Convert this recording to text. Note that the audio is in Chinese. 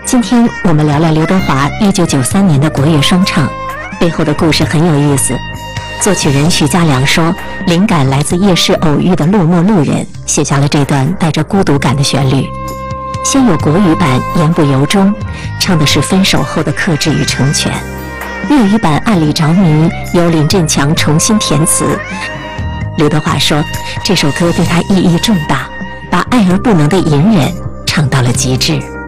今天我们聊聊刘德华1993年的国乐双唱，背后的故事很有意思。作曲人徐嘉良说，灵感来自夜市偶遇的落寞路人，写下了这段带着孤独感的旋律。先有国语版《言不由衷》，唱的是分手后的克制与成全；粤语版《暗里着迷》由林振强重新填词。刘德华说，这首歌对他意义重大，把爱而不能的隐忍唱到了极致。